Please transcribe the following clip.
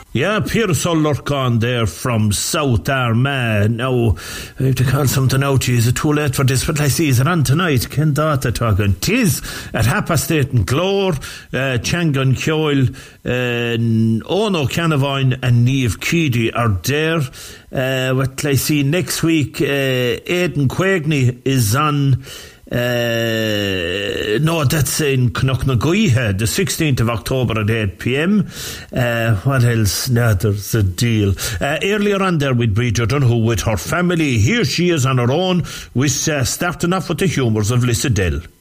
Yeah, Pierce O'Lurcon there from South Armagh. Now, I have to call something out to you. Is it too late for this? But I see, is it on tonight? Ken Data talking. Tis at Hapastate and Glore, Changan Kyoil, Ono Canavine and Niamh Keedy are there. What I see next week, Aidan Quagney is on. No, that's in Knocknagoiha, the 16th of October at 8 p.m. What else? No, there's a deal. Earlier on there with Bridget Dunhu with her family. Here she is on her own with starting off with the humours of Lissadell.